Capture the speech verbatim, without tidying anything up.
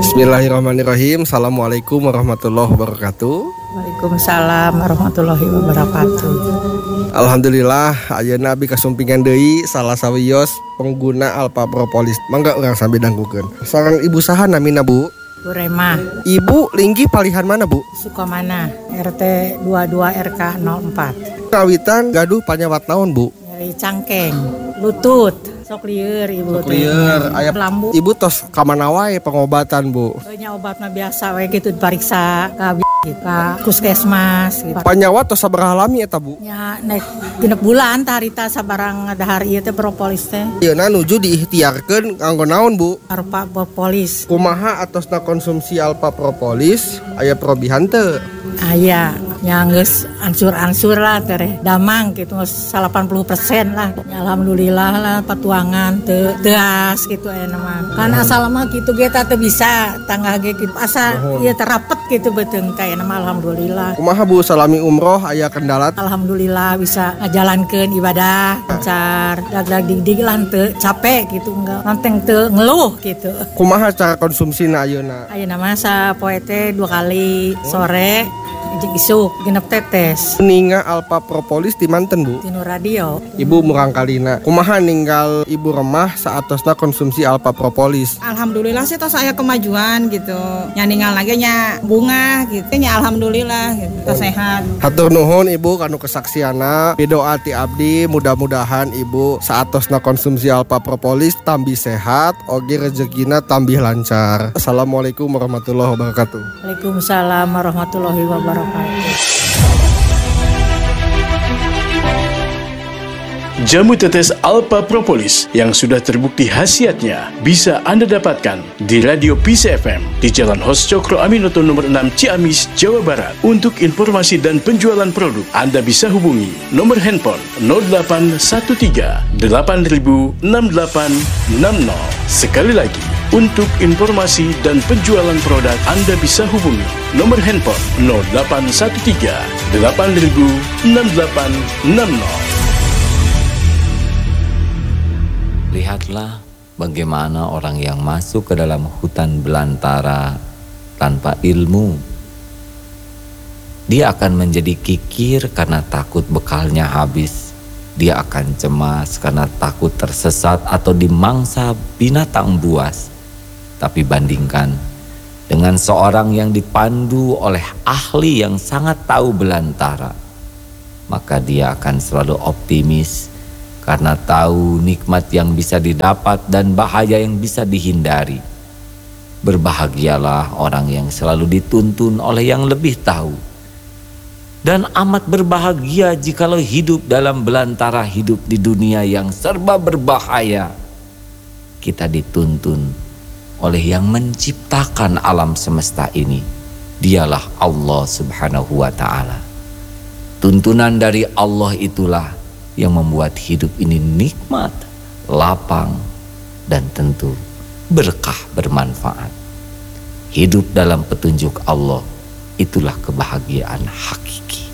Bismillahirrahmanirrahim. Assalamualaikum warahmatullahi wabarakatuh. Waalaikumsalam warahmatullahi wabarakatuh. Alhamdulillah ayeuna abi kasumpingan deui salah sawios pengguna Alpha Propolis. Mangga urang sambil danggukeun. Sareng ibu saha namina Bu? Bu Rema. Ibu linggih palihan mana Bu? Sukamana, R T dua puluh dua R K nol empat. Kawitan gaduh panyawat naon Bu? Nyeri cangkeng, lutut, sok lieur ibu teh. Lieur aya lambu. Ibu tos ka mana wae pengobatan Bu? Nya obat mah biasa we kitu dipariksa ka gitu, ka puskesmas gitu. Panyawat tos sabaraha lami eta Bu? Nya naik genep bulan tah harita sabarang dahar ieu teh propolis teh. Ayeuna nuju diikhtiarkeun kanggo naon Bu? Alpha Propolis. Kumaha atosna konsumsi Alpha Propolis aya perobihan teu? Aya nya geus ansur-ansur lah teh damang gitu delapan puluh persen lah. Ya, alhamdulillah lah patuangan teu teas gitu aya mah. Kan asal mah kitu ge teh bisa tangga ge kitu asa ieu terapet gitu beuteung ka aya mah alhamdulillah. Kumaha Bu salami umroh aya kendala? Alhamdulillah bisa ngajalankeun ibadah lancar, dag-dag dig-dig lah teu capek gitu enggak nanteng teu ngeluh gitu. Kumaha cara konsumsina ayeuna? Ayeuna mah sapoe teh dua kali sore jeung isuk genep tetes. Ninga Alpha Propolis di manten Bu? Tinu radio. Ibu murang kalina. Kumaha ninggal Ibu Remah saatosna konsumsi Alpha Propolis? Alhamdulillah sih tos aya kemajuan gitu. Nya ninggal lagi nya bunga gitu. Nya alhamdulillah gitu. Tos sehat. Hatur nuhun Ibu kanu kesaksiana. Bidoa ti abdi mudah-mudahan Ibu saatosna konsumsi Alpha Propolis tambih sehat, oge rezekina tambih lancar. Assalamualaikum warahmatullahi wabarakatuh. Waalaikumsalam warahmatullahi wabarakatuh. Jamu tetes Alpha Propolis yang sudah terbukti khasiatnya bisa Anda dapatkan di Radio P C F M di Jalan Hos Cokro Aminoto nomor enam Ciamis, Jawa Barat. Untuk informasi dan penjualan produk, Anda bisa hubungi nomor handphone nol delapan satu tiga delapan nol enam delapan enam nol. Sekali lagi, untuk informasi dan penjualan produk Anda bisa hubungi nomor handphone nol delapan satu tiga delapan nol enam delapan enam nol. Lihatlah bagaimana orang yang masuk ke dalam hutan belantara tanpa ilmu. Dia akan menjadi kikir karena takut bekalnya habis. Dia akan cemas karena takut tersesat atau dimangsa binatang buas. Tapi bandingkan dengan seorang yang dipandu oleh ahli yang sangat tahu belantara, maka dia akan selalu optimis karena tahu nikmat yang bisa didapat dan bahaya yang bisa dihindari. Berbahagialah orang yang selalu dituntun oleh yang lebih tahu. Dan amat berbahagia jikalau hidup dalam belantara hidup di dunia yang serba berbahaya. Kita dituntun oleh yang menciptakan alam semesta ini. Dialah Allah Subhanahu wa ta'ala. Tuntunan dari Allah itulah yang membuat hidup ini nikmat, lapang, dan tentu berkah bermanfaat. Hidup dalam petunjuk Allah, itulah kebahagiaan hakiki.